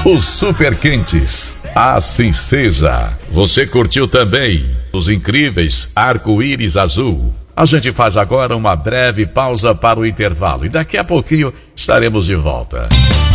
Os super quentes. Assim seja. Você curtiu também os incríveis Arco-Íris Azul? A gente faz agora uma breve pausa para o intervalo e daqui a pouquinho estaremos de volta.